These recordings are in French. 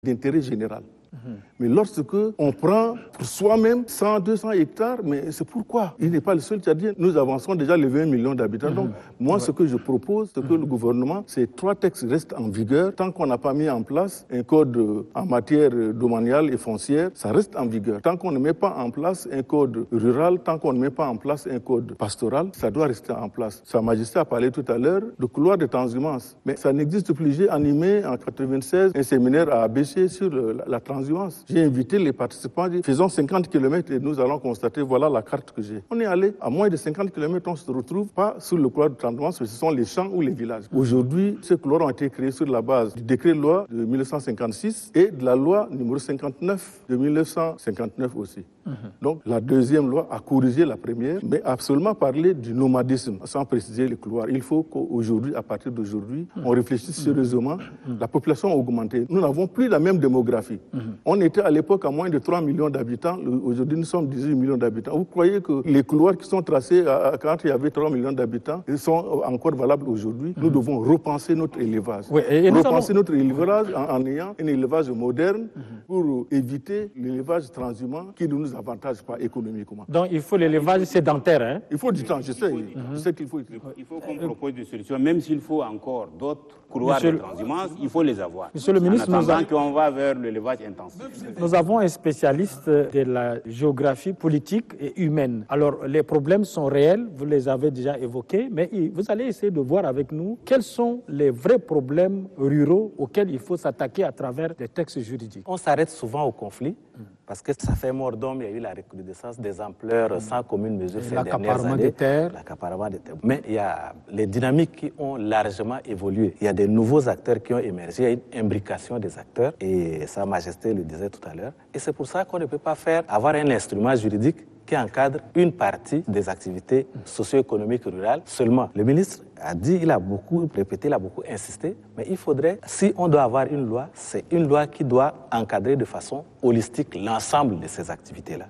d'intérêt général. Mais lorsque on prend pour soi-même 100, 200 hectares, mais c'est pourquoi il n'est pas le seul Tchadien. Nous avançons déjà les 20 millions d'habitants. Donc, moi, ce que je propose, c'est que le gouvernement, ces 3 textes restent en vigueur. Tant qu'on n'a pas mis en place un code en matière domaniale et foncière, ça reste en vigueur. Tant qu'on ne met pas en place un code rural, tant qu'on ne met pas en place un code pastoral, ça doit rester en place. Sa Majesté a parlé tout à l'heure de couloir de transhumance. Mais ça n'existe plus. J'ai animé en 1996 un séminaire à ABC sur la transhumance. J'ai invité les participants, dit, faisons 50 km et nous allons constater, voilà la carte que j'ai. On est allé à moins de 50 km, on se retrouve pas sur le couloir de transhumance, mais ce sont les champs ou les villages. Aujourd'hui, ces couloirs ont été créés sur la base du décret de loi de 1956 et de la loi numéro 59 de 1959 aussi. Donc la deuxième loi a corrigé la première, mais a seulement parlé du nomadisme, sans préciser les couloirs. Il faut qu'aujourd'hui, à partir d'aujourd'hui, on réfléchisse sérieusement. La population a augmenté. Nous n'avons plus la même démographie. On était à l'époque à moins de 3 millions d'habitants. Aujourd'hui, nous sommes 18 millions d'habitants. Vous croyez que les couloirs qui sont tracés quand il y avait 3 millions d'habitants sont encore valables aujourd'hui? Nous devons repenser notre élevage. Oui, repenser notre élevage en ayant un élevage moderne pour éviter l'élevage transhumant qui ne nous avantage pas économiquement. Donc il faut l'élevage sédentaire. Hein? Il faut du temps, je sais. Je sais qu'il faut. Il faut qu'on propose des solutions, même s'il faut encore d'autres couloirs de transhumance, il faut les avoir. Monsieur le ministre, en attendant qu'on va vers l'élevage intensif. Nous avons un spécialiste de la géographie politique et humaine. Alors, les problèmes sont réels, vous les avez déjà évoqués, mais vous allez essayer de voir avec nous quels sont les vrais problèmes ruraux auxquels il faut s'attaquer à travers des textes juridiques. On s'arrête souvent au conflit, parce que ça fait mort d'hommes, il y a eu la recrudescence des ampleurs sans commune mesure ces dernières années. L'accaparement des terres. Mais il y a les dynamiques qui ont largement évolué. Il y a des nouveaux acteurs qui ont émergé, il y a une imbrication des acteurs, et Sa Majesté le disait tout à l'heure. Et c'est pour ça qu'on ne peut pas avoir un instrument juridique qui encadre une partie des activités socio-économiques rurales seulement. Le ministre a dit, il a beaucoup répété, il a beaucoup insisté, mais il faudrait, si on doit avoir une loi, c'est une loi qui doit encadrer de façon holistique l'ensemble de ces activités-là.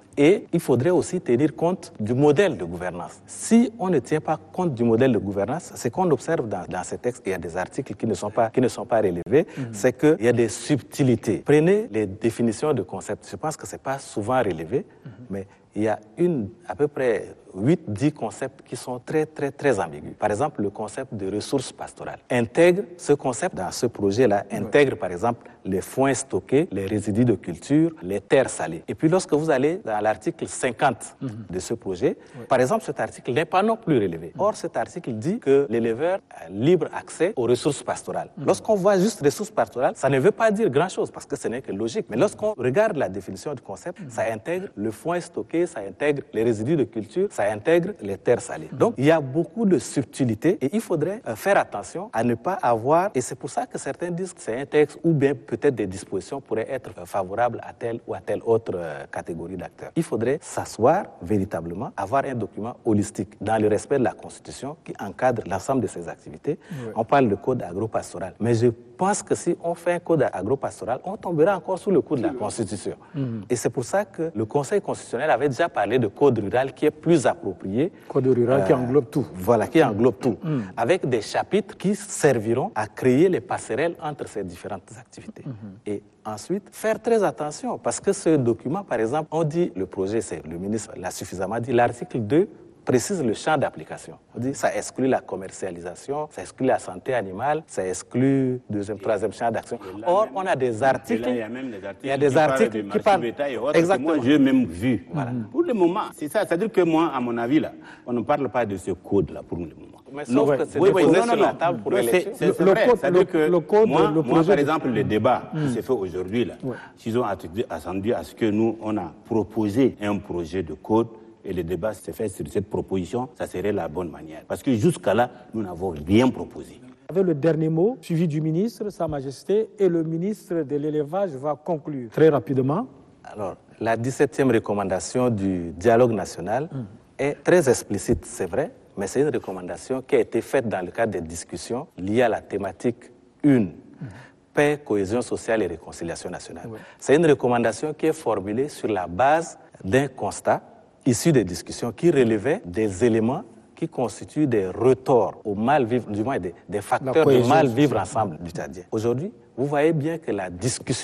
Et il faudrait aussi tenir compte du modèle de gouvernance. Si on ne tient pas compte du modèle de gouvernance, ce qu'on observe dans ces textes, il y a des articles qui ne sont pas relevés, c'est qu'il y a des subtilités. Prenez les définitions de concepts. Je pense que ce n'est pas souvent relevé, mais il y a à peu près 8-10 concepts qui sont très, très, très ambigus. Par exemple, le concept de ressources pastorales. Ce concept, dans ce projet-là, intègre par exemple les foins stockés, les résidus de culture, les terres salées. Et puis lorsque vous allez dans l'article 50 de ce projet, par exemple, cet article n'est pas non plus relevé. Or, cet article dit que l'éleveur a libre accès aux ressources pastorales. Lorsqu'on voit juste ressources pastorales, ça ne veut pas dire grand-chose, parce que ce n'est que logique. Mais lorsqu'on regarde la définition du concept, ça intègre le foin stocké, ça intègre les résidus de culture, ça intègre les terres salées. Donc, il y a beaucoup de subtilités et il faudrait faire attention à ne pas avoir, et c'est pour ça que certains disent que c'est un texte ou bien peut-être des dispositions pourraient être favorables à telle ou à telle autre catégorie d'acteurs. Il faudrait s'asseoir véritablement, avoir un document holistique dans le respect de la Constitution qui encadre l'ensemble de ces activités. Oui. On parle de code agropastoral, mais je pense que si on fait un code agropastoral, on tombera encore sous le coup de la Constitution. Et c'est pour ça que le Conseil constitutionnel avait déjà parlé de code rural qui est plus approprié. Code rural qui englobe tout. Voilà, qui englobe tout. Avec des chapitres qui serviront à créer les passerelles entre ces différentes activités. Et ensuite, faire très attention, parce que ce document, par exemple, on dit, le projet, c'est le ministre l'a suffisamment dit, l'article 2 précise le champ d'application. On dit ça exclut la commercialisation, ça exclut la santé animale, ça exclut deuxième, troisième champ d'action. Or, on a des articles. Il y a des articles qui parlent et autres. Exactement. Moi, j'ai même vu. Voilà. Pour le moment, c'est ça. C'est-à-dire que moi, à mon avis, là, on ne parle pas de ce code-là pour le moment. Mais sauf que c'est déposé sur la table pour l'élection. C'est vrai. C'est-à-dire que moi, par exemple, le débat qui s'est fait aujourd'hui, là, s'ils ont attendu à ce que nous, on a proposé un projet de code, et le débat s'est fait sur cette proposition, ça serait la bonne manière. Parce que jusqu'à là, nous n'avons rien proposé. Avec le dernier mot, suivi du ministre, Sa Majesté, et le ministre de l'Élevage va conclure très rapidement. Alors, la 17e recommandation du dialogue national est très explicite, c'est vrai, mais c'est une recommandation qui a été faite dans le cadre des discussions liées à la thématique 1. Paix, cohésion sociale et réconciliation nationale. C'est une recommandation qui est formulée sur la base d'un constat issu des discussions qui relevaient des éléments qui constituent des retorts au mal-vivre, du moins des facteurs de mal-vivre ensemble du Tchadien. Aujourd'hui, vous voyez bien que la discussion